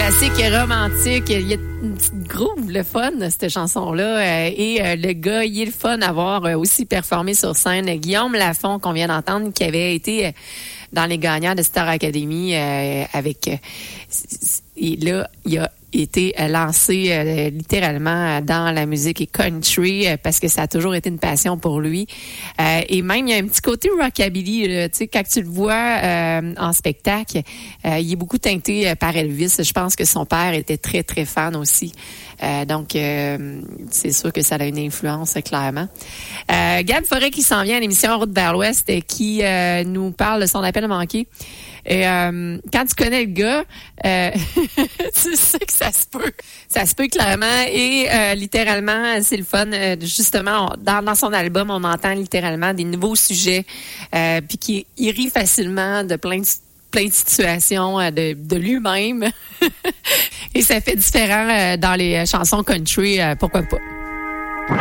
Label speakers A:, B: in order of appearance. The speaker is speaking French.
A: classique romantique. Il y a une petite groove, le fun, cette chanson-là. Le gars, il est le fun à voir aussi performer sur scène. Guillaume Lafont, qu'on vient d'entendre, qui avait été dans les gagnants de Star Academy avec... Et là, il a été lancé littéralement dans la musique et country parce que ça a toujours été une passion pour lui. Et même, il y a un petit côté rockabilly. Tu sais, quand tu le vois en spectacle, il est beaucoup teinté par Elvis. Je pense que son père était très, très fan aussi. Donc, c'est sûr que ça a une influence, clairement. Gab Forêt qui s'en vient à l'émission Route vers l'Ouest qui nous parle de son appel manqué. Et quand tu connais le gars, tu sais que ça se peut. Ça se peut clairement. Et littéralement, c'est le fun. Justement, dans son album, on entend littéralement des nouveaux sujets. Puis qu'il rit facilement de plein de situations de lui-même. Et ça fait différent dans les chansons country. Pourquoi pas?